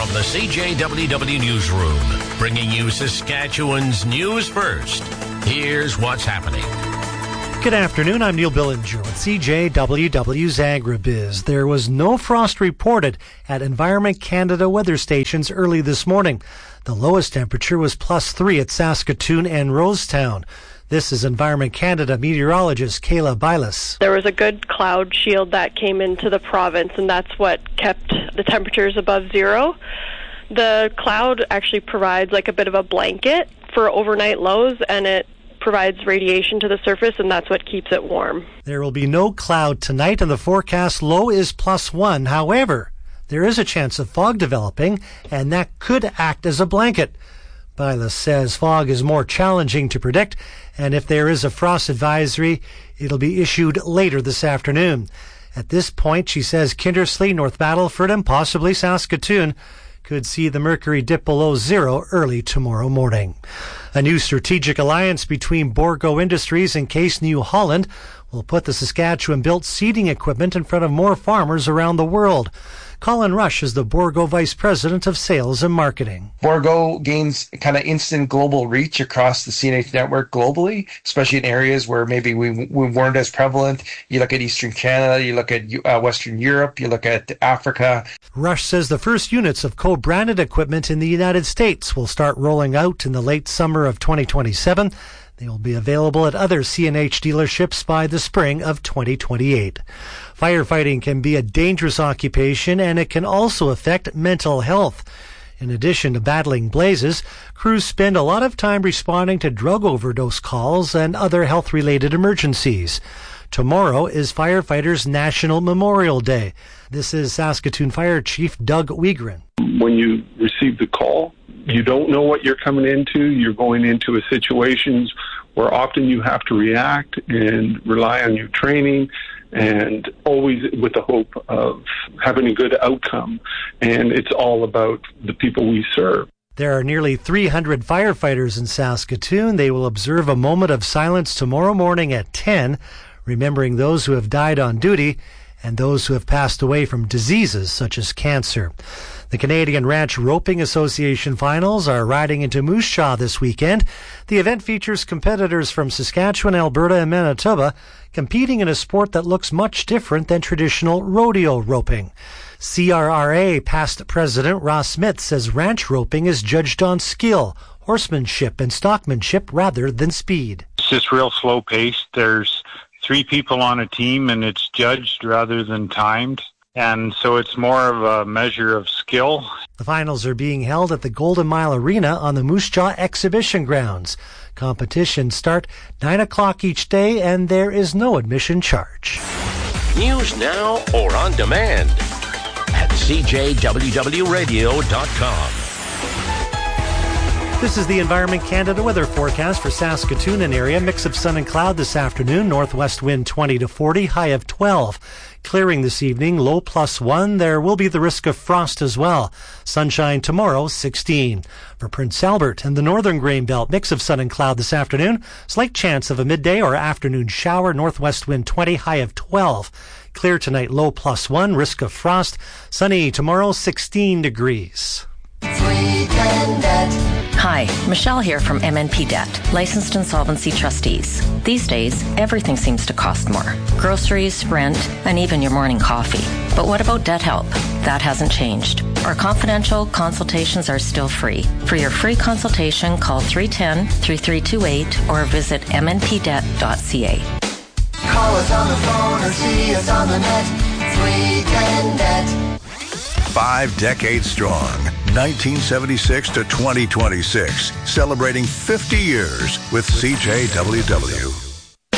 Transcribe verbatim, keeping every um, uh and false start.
From the C J W W Newsroom, bringing you Saskatchewan's news first. Here's what's happening. Good afternoon, I'm Neil Billinger with C J W W's AgriBiz. There was no frost reported at Environment Canada weather stations early this morning. The lowest temperature was plus three at Saskatoon and Rosetown. This is Environment Canada meteorologist Kayla Bilas. There was a good cloud shield that came into the province, and that's what kept the temperatures above zero. The cloud actually provides like a bit of a blanket for overnight lows, and it provides radiation to the surface, and that's what keeps it warm. There will be no cloud tonight, and the forecast low is plus one. However, there is a chance of fog developing, and that could act as a blanket. Bilas says fog is more challenging to predict, and if there is a frost advisory, it'll be issued later this afternoon. At this point, she says Kindersley, North Battleford, and possibly Saskatoon could see the mercury dip below zero early tomorrow morning. A new strategic alliance between Bourgault Industries and Case New Holland will put the Saskatchewan-built seeding equipment in front of more farmers around the world. Colin Rush is the Bourgault Vice President of Sales and Marketing. Bourgault gains kind of instant global reach across the C N H network globally, especially in areas where maybe we, we weren't as prevalent. You look at Eastern Canada, you look at uh, Western Europe, you look at Africa. Rush says the first units of co-branded equipment in the United States will start rolling out in the late summer of twenty twenty-seven. They will be available at other C N H dealerships by the spring of twenty twenty-eight. Firefighting can be a dangerous occupation, and it can also affect mental health. In addition to battling blazes, crews spend a lot of time responding to drug overdose calls and other health-related emergencies. Tomorrow is Firefighters National Memorial Day. This is Saskatoon Fire Chief Doug Wiegren. When you receive the call, you don't know what you're coming into. You're going into a situation where often you have to react and rely on your training, and always with the hope of having a good outcome. And it's all about the people we serve. There are nearly three hundred firefighters in Saskatoon. They will observe a moment of silence tomorrow morning at ten, remembering those who have died on duty and those who have passed away from diseases such as cancer. The Canadian Ranch Roping Association finals are riding into Moose Jaw this weekend. The event features competitors from Saskatchewan, Alberta, and Manitoba competing in a sport that looks much different than traditional rodeo roping. C R R A past president Ross Smith says ranch roping is judged on skill, horsemanship, and stockmanship rather than speed. It's just real slow paced. There's three people on a team, and it's judged rather than timed. And so it's more of a measure of skill. The finals are being held at the Golden Mile Arena on the Moose Jaw Exhibition Grounds. Competitions start nine o'clock each day, and there is no admission charge. News now or on demand at C J W W radio dot com. This is the Environment Canada weather forecast for Saskatoon and area. Mix of sun and cloud this afternoon. Northwest wind twenty to forty, high of twelve. Clearing this evening, low plus one. There will be the risk of frost as well. Sunshine tomorrow, sixteen. For Prince Albert and the northern grain belt, mix of sun and cloud this afternoon. Slight chance of a midday or afternoon shower. Northwest wind twenty, high of twelve. Clear tonight, low plus one. Risk of frost. Sunny tomorrow, sixteen degrees. Hi, Michelle here from M N P Debt, licensed insolvency trustees. These days, everything seems to cost more. Groceries, rent, and even your morning coffee. But what about debt help? That hasn't changed. Our confidential consultations are still free. For your free consultation, call three one zero, three three two eight or visit m n p debt dot c a. Call us on the phone or see us on the net. three ten debt. Five decades strong, nineteen seventy-six to twenty twenty-six, celebrating fifty years with C J W W.